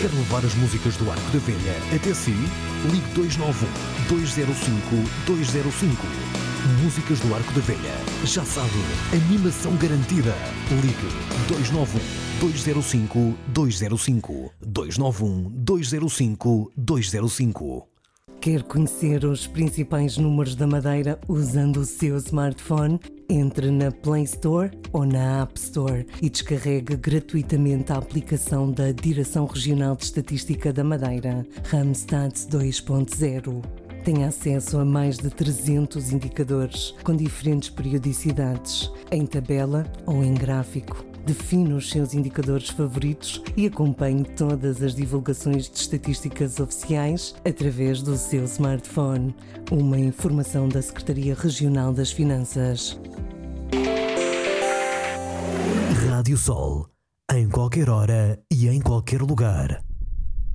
Quer levar as músicas do Arco da Velha até si? Ligue 291-205-205. Músicas do Arco da Velha. Já sabe, animação garantida. Ligue 291-205-205. 291-205-205. Quer conhecer os principais números da Madeira usando o seu smartphone? Entre na Play Store ou na App Store e descarregue gratuitamente a aplicação da Direção Regional de Estatística da Madeira, Randstad 2.0. Tem acesso a mais de 300 indicadores com diferentes periodicidades, em tabela ou em gráfico. Define os seus indicadores favoritos e acompanhe todas as divulgações de estatísticas oficiais através do seu smartphone. Uma informação da Secretaria Regional das Finanças. Rádio Sol, em qualquer hora e em qualquer lugar.